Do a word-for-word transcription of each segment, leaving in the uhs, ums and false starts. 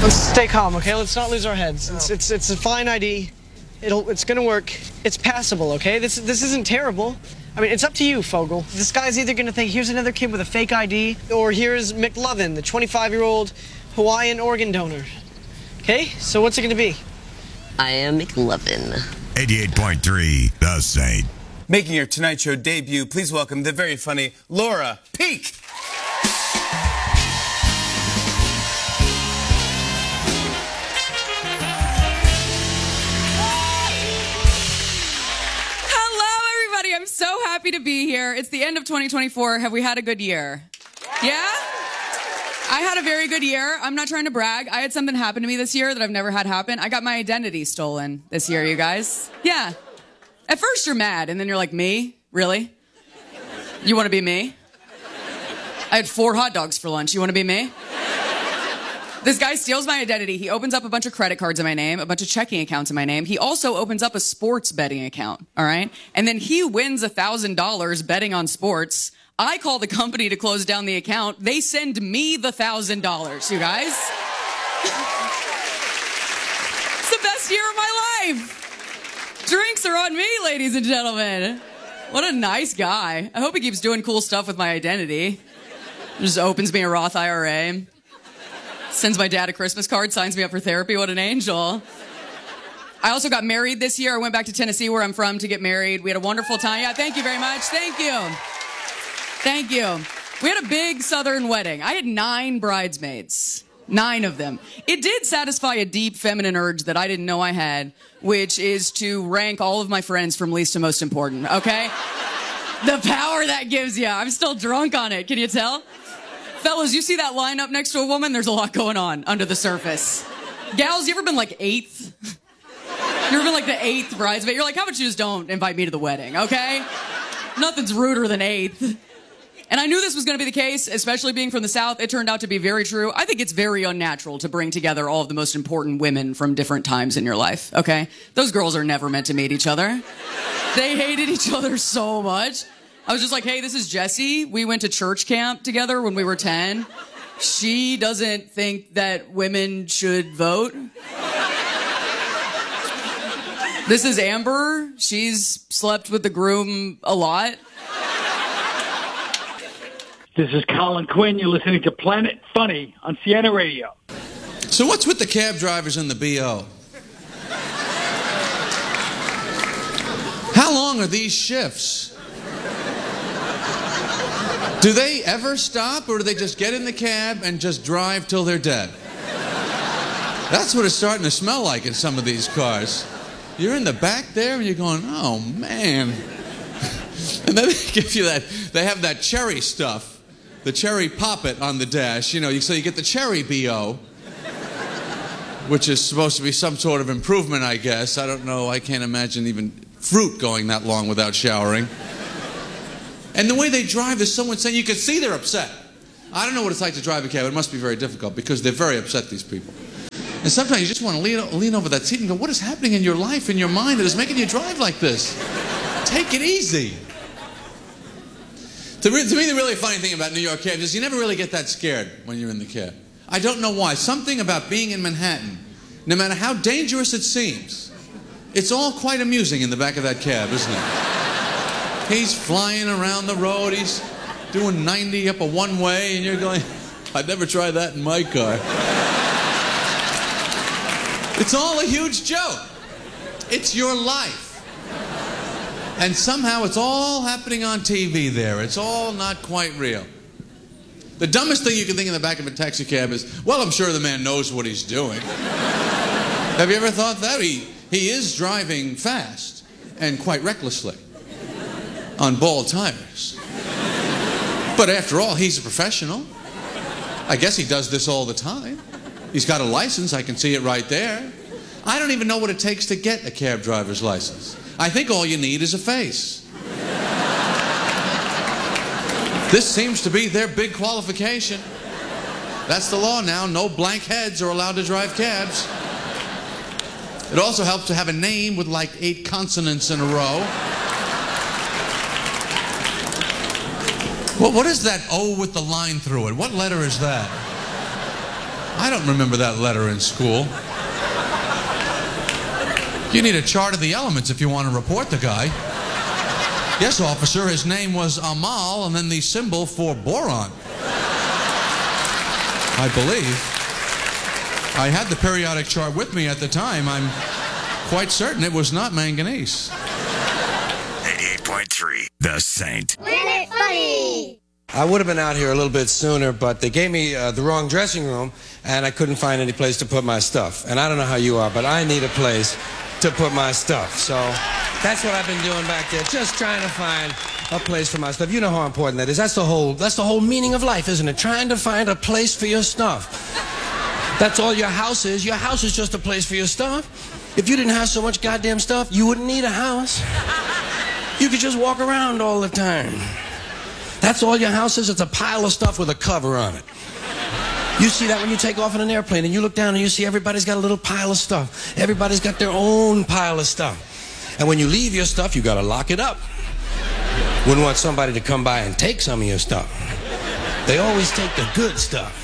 Let's stay calm, okay? Let's not lose our heads. It's it's it's a fine I D. It'll it's gonna work. It's passable, okay? This this isn't terrible. I mean, it's up to you, Fogel. This guy's either gonna think here's another kid with a fake I D, or here's McLovin, the twenty-five-year-old Hawaiian organ donor. Okay? So what's it gonna be? I am McLovin. eighty-eight point three, The Saint. Making her Tonight Show debut, please welcome the very funny Laura Peek. I'm so happy to be here. It's the end of twenty twenty-four. Have we had a good year? Yeah? I had a very good year. I'm not trying to brag. I had something happen to me this year that I've never had happen. I got my identity stolen this year, you guys. Yeah. At first you're mad, and then you're like, me? Really? You want to be me? I had four hot dogs for lunch. You want to be me? This guy steals my identity. He opens up a bunch of credit cards in my name, a bunch of checking accounts in my name. He also opens up a sports betting account, all right? And then he wins one thousand dollars betting on sports. I call the company to close down the account. They send me the one thousand dollars, you guys. It's the best year of my life. Drinks are on me, ladies and gentlemen. What a nice guy. I hope he keeps doing cool stuff with my identity. Just opens me a Roth I R A. Sends my dad a Christmas card, signs me up for therapy. What an angel. I also got married this year. I went back to Tennessee, where I'm from, to get married. We had a wonderful time. Yeah, thank you very much. Thank you. Thank you. We had a big Southern wedding. I had nine bridesmaids. Nine of them. It did satisfy a deep feminine urge that I didn't know I had, which is to rank all of my friends from least to most important, okay? The power that gives you. I'm still drunk on it. Can you tell? Fellas, you see that line up next to a woman? There's a lot going on under the surface. Gals, you ever been like eighth? You ever been like the eighth bridesmaid? You're like, how about you just don't invite me to the wedding, okay? Nothing's ruder than eighth. And I knew this was going to be the case, especially being from the South. It turned out to be very true. I think it's very unnatural to bring together all of the most important women from different times in your life, okay? Those girls are never meant to meet each other. They hated each other so much. I was just like, hey, this is Jessie. We went to church camp together when we were ten. She doesn't think that women should vote. This is Amber. She's slept with the groom a lot. This is Colin Quinn. You're listening to Planet Funny on Sienna Radio. So what's with the cab drivers and the B O? How long are these shifts? Do they ever stop, or do they just get in the cab and just drive till they're dead? That's what it's starting to smell like in some of these cars. You're in the back there and you're going, oh man. And then they give you that, they have that cherry stuff, the cherry poppet on the dash, you know, so you get the cherry B O, which is supposed to be some sort of improvement, I guess. I don't know, I can't imagine even fruit going that long without showering. And the way they drive, there's someone saying, you can see they're upset. I don't know what it's like to drive a cab. It must be very difficult because they're very upset, these people. And sometimes you just want to lean, lean over that seat and go, what is happening in your life, in your mind that is making you drive like this? Take it easy. To, re- to me, the really funny thing about New York cabs is you never really get that scared when you're in the cab. I don't know why. Something about being in Manhattan, no matter how dangerous it seems, it's all quite amusing in the back of that cab, isn't it? He's flying around the road. He's doing ninety up a one-way, and you're going, I'd never try that in my car. It's all a huge joke. It's your life. And somehow it's all happening on T V there. It's all not quite real. The dumbest thing you can think in the back of a taxi cab is, well, I'm sure the man knows what he's doing. Have you ever thought that? He, he is driving fast and quite recklessly on bald tires. But after all, he's a professional. I guess he does this all the time. He's got a license. I can see it right there. I don't even know what it takes to get a cab driver's license. I think all you need is a face. This seems to be their big qualification. That's the law now. No blank heads are allowed to drive cabs. It also helps to have a name with like eight consonants in a row. Well, what is that O with the line through it? What letter is that? I don't remember that letter in school. You need a chart of the elements if you want to report the guy. Yes, officer, his name was Amal, and then the symbol for boron. I believe. I had the periodic chart with me at the time. I'm quite certain it was not manganese. eighty-eight point three, The Saint. Planet Funny! I would have been out here a little bit sooner, but they gave me uh, the wrong dressing room, and I couldn't find any place to put my stuff. And I don't know how you are, but I need a place to put my stuff. So that's what I've been doing back there, just trying to find a place for my stuff. You know how important that is. That's the whole, that's the whole meaning of life, isn't it? Trying to find a place for your stuff. That's all your house is. Your house is just a place for your stuff. If you didn't have so much goddamn stuff, you wouldn't need a house. You could just walk around all the time. That's all your house is. It's a pile of stuff with a cover on it. You see that when you take off in an airplane and you look down and you see everybody's got a little pile of stuff. Everybody's got their own pile of stuff. And when you leave your stuff, you got to lock it up. Wouldn't want somebody to come by and take some of your stuff. They always take the good stuff.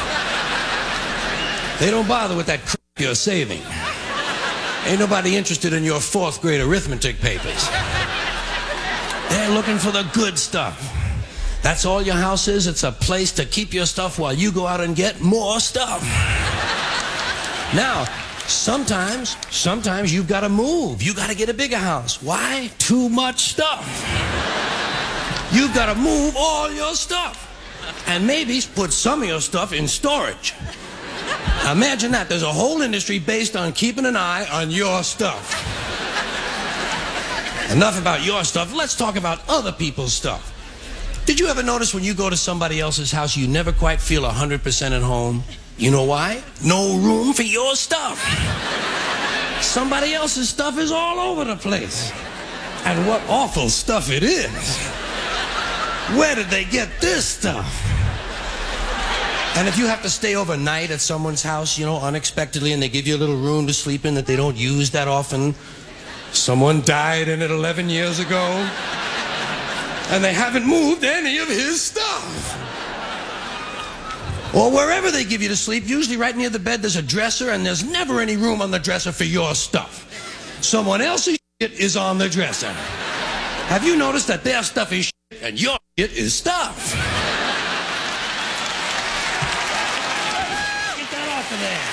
They don't bother with that crap you're saving. Ain't nobody interested in your fourth grade arithmetic papers. They're looking for the good stuff. That's all your house is. It's a place to keep your stuff while you go out and get more stuff. Now, sometimes, sometimes you've got to move. You've got to get a bigger house. Why? Too much stuff. You've got to move all your stuff. And maybe put some of your stuff in storage. Now imagine that. There's a whole industry based on keeping an eye on your stuff. Enough about your stuff. Let's talk about other people's stuff. Did you ever notice when you go to somebody else's house, you never quite feel one hundred percent at home? You know why? No room for your stuff. Somebody else's stuff is all over the place. And what awful stuff it is. Where did they get this stuff? And if you have to stay overnight at someone's house, you know, unexpectedly, and they give you a little room to sleep in that they don't use that often, someone died in it eleven years ago, and they haven't moved any of his stuff. Or wherever they give you to sleep, usually right near the bed there's a dresser, and there's never any room on the dresser for your stuff. Someone else's shit is on the dresser. Have you noticed that their stuff is shit and your shit is stuff? Get that off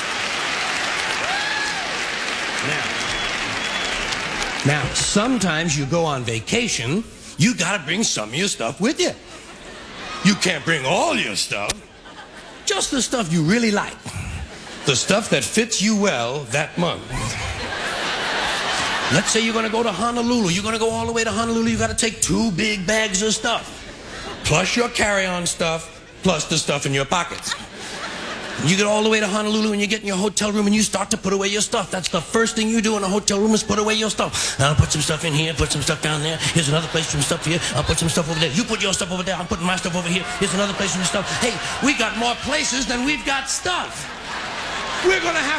of there. Now, now, sometimes you go on vacation, you gotta bring some of your stuff with you. You can't bring all your stuff. Just the stuff you really like. The stuff that fits you well that month. Let's say you're gonna go to Honolulu. You're gonna go all the way to Honolulu. You gotta take two big bags of stuff. Plus your carry-on stuff, plus the stuff in your pockets. You get all the way to Honolulu and you get in your hotel room and you start to put away your stuff. That's the first thing you do in a hotel room is put away your stuff. I'll put some stuff in here, put some stuff down there. Here's another place for some stuff here. I'll put some stuff over there. You put your stuff over there. I'm putting my stuff over here. Here's another place for some stuff. Hey, we got more places than we've got stuff. We're gonna have